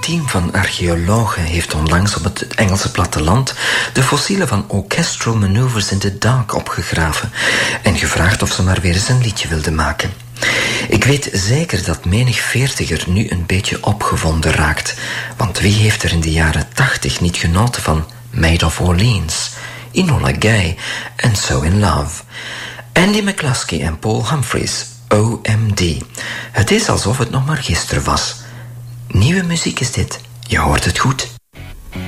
team van archeologen heeft onlangs op het Engelse platteland de fossielen van Orchestral Maneuvers in the Dark opgegraven en gevraagd of ze maar weer eens een liedje wilden maken. Ik weet zeker dat menig veertiger nu een beetje opgewonden raakt, want wie heeft er in de jaren 80 niet genoten van Made of Orleans, Enola Gay en So in Love. Andy McCluskey en Paul Humphries, OMD. Het is alsof het nog maar gisteren was. Nieuwe muziek is dit. Je hoort het goed.